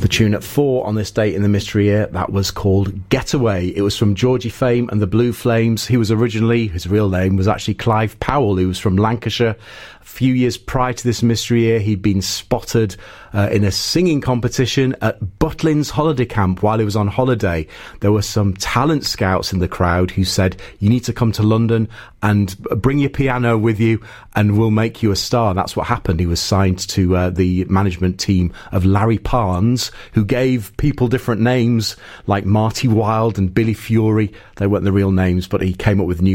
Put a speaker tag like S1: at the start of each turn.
S1: tune at 4 on this date in the mystery year, that was called Getaway. It was from Georgie Fame and the Blue Flames. He was originally, his real name was actually Clive Powell, who was from Lancashire. A few years prior to this mystery year, he'd been spotted in a singing competition at Butlins holiday camp while he was on holiday. There were some talent scouts in the crowd who said, you need to come to London and bring your piano with you and we'll make you a star. And that's what happened. He was signed to the management team of Larry Parnes, who gave people different names like Marty Wilde and Billy Fury. They weren't the real names, but he came up with new